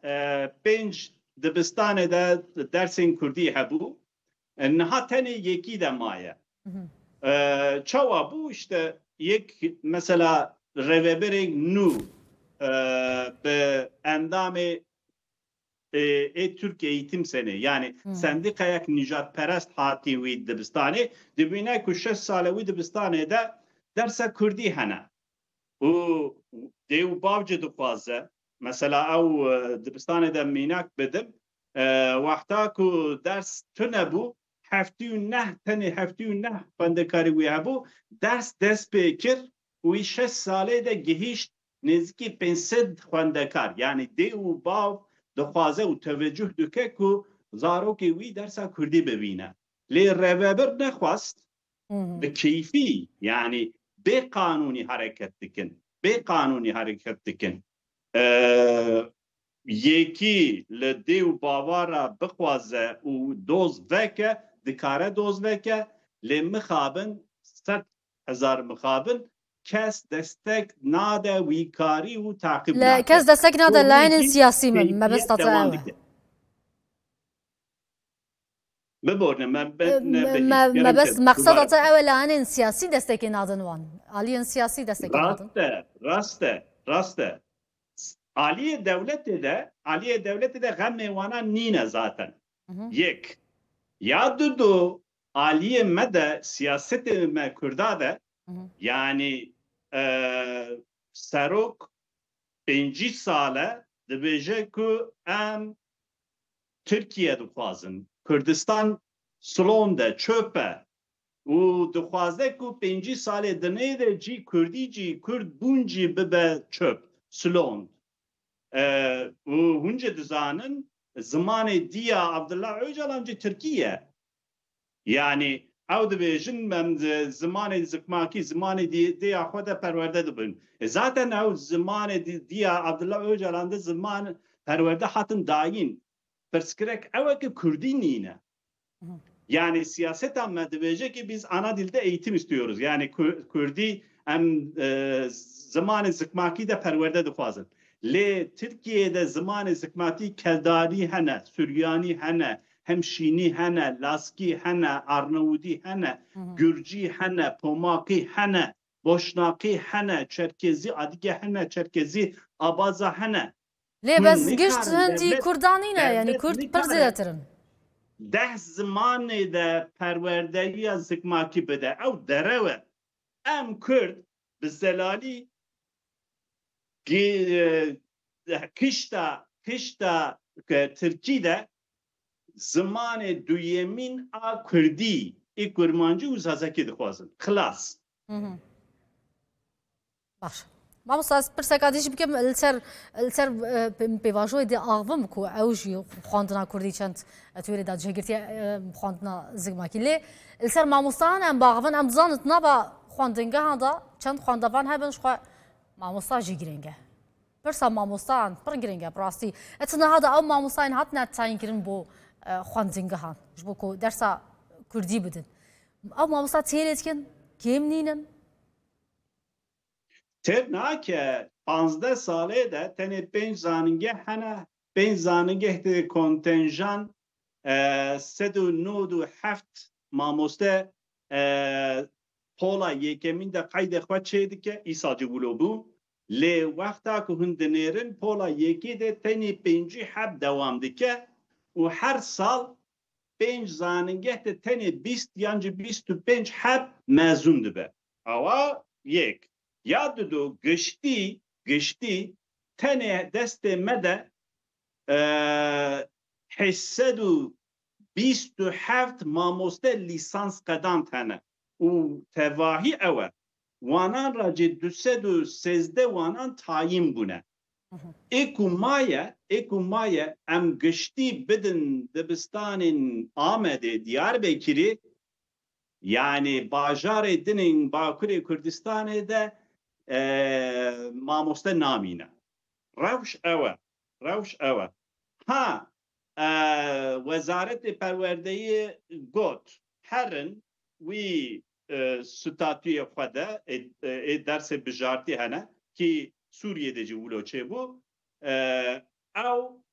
پنج دبستانê de dersên Kurdî hebû. Niha tenê yekî de maye. Çawa bû işte yek mesela rêveberên nû bi endamê Türk Eğitim Seni yani sendikayek nijadperest hatî wî dibistanê dibîne ku 6 sale wî dibistanê de dersa Kurdî hene. û dê û bavcê dixwaze mesela ew dibistanê de mînak bidim wexta ku ders tune bû heftî û neh tenê heftî û neh xwendekarî wî hebû ders dest pê kir û wî 6 salê de gihîşt nêzîkî 500 xwendekar yani dê û bav dixwaze û teveccüh dike ku zarokê wî dersa Kurdî bibîne. Lê rêveber nexwast bi keyfî yani bê qanûnî hareket dikin. Bê qanûnî hareket dikin. Yekî li dê û bavara bixwaze û doz veke dikare doz veke lê mixabin 100,000 mixabin kes destek nade wî karî û takib nake. Kes destek nade layinên siyasî min mebesta te ew e. Biborne mebest meqseda te ew e layinên siyasî destekê nadin wan. Aliyên siyasî destekê nadin. Rast e. Aliyê devletê de xemê wanan nîne zaten. Yek. Ya dudu aliyê me de siyasetê me Kurda de yani serok 5 sale dibêje ku em Türkiye dixwazin. Kurdistan slon de çöpe û dixwaze ku 5 salê dinê de cî Kurdî cî Kurd bûn cî bibe çöp slon. û hûn jî dizanin zimanê dîya Abdullah Öcalan cî Tirkiye. Yani ew dibêjin em zimanê zikmakî zimanê dêya xwe de perwerde dibin. Zaten ew zimanê dîya Abdullah Öcalan de ziman perwerde hatin dayîn. Pirskirek ew e ki Kurdî nîne. Yani siyaseten me dibêje ki biz ana dilde eğitim istiyoruz. Yani Kurdî em zimanê zikmakî de perwerde dixwazin. Lê Tirkiye'de zimanê zikmakî keldarî hene, Süryanî hene, hemşînî hene, Laskî hene, Arnavudî hene, Gürcî hene, Pomakî hene, Boşnakî hene, Çerkezî adige hene, Çerkezî abaza hene. Lê bez gişt hindî Kurdanî ne yani Kurd pir zêdetirin. 10 zimanê de perwerderiya zikmakî bide. Ew derewe. Em Kurd bi zelalî kışta Tirkî de zimanê duyemîn a Kurdî ê kurmancî û zazakî dixwazin. Xilas. Baş. Mamosta ez pirseka dî jî bikim li ser pêvajoyê de avim ku ew jî xwandina Kurdî çend etwêrê da cihgirtiya xwandina zikmakî. Lê li ser mamostan em baxivin em dizanin nava xwendingehan da çend xwendevan hebin ji xwe mamosta jî giring e. Pirsa mamostan pir giring e bi rastî. Et niha da ew mamostayên hatine tayinkirin bo xwendingehan ji bo ku dersa Kurdî bidin. Ew mamosta têrê dikin kêm nînin? Têr nake 15 salê de tenê 5 zanîngeh hene 5 zanîngeh de kontenjan 197 mamoste pola yekemîn de qeydê xwe çê dike îsa cî wilo bû lê wexta ku hûn dinêrin pola yekê de tenê 57 dewam dike û her sal 5 zanîngeh de tenê 20 yan jî 25 heb mezûn dibe. Awa yek. Ya dudu giştî tenê destê me de 827 mamoste lisans qedam tene û tevahî ew e wanan ra cê 213 wanan tayin bûne. Êku maye em giştî bidin dibistanên Amedê Diyarbekirê yani bajarê dinên Bakurê Kurdistanê de mamoste namîne. Rewş ew e. Ha Wezaretê Perwerdeyî got herin wî statûyê xwe de ê dersê bijartî hene ki Sûriyê de jî wilo çêbû ew